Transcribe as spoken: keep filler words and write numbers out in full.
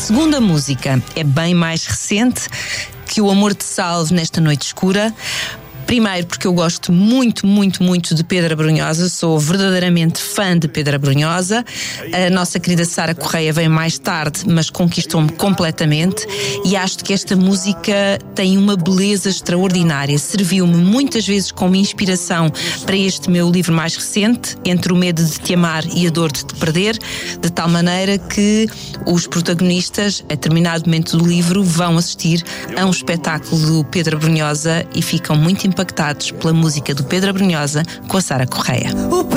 segunda música é bem mais recente que O Amor Te Salve Nesta Noite Escura. Primeiro porque eu gosto muito, muito, muito de Pedro Abrunhosa, sou verdadeiramente fã de Pedro Abrunhosa. A nossa querida Sara Correia veio mais tarde, mas conquistou-me completamente, e acho que esta música tem uma beleza extraordinária. Serviu-me muitas vezes como inspiração para este meu livro mais recente, Entre o Medo de Te Amar e a Dor de Te Perder, de tal maneira que os protagonistas, a determinado momento do livro, vão assistir a um espetáculo do Pedro Abrunhosa e ficam muito impactados pela música do Pedro Abrunhosa com a Sara Correia.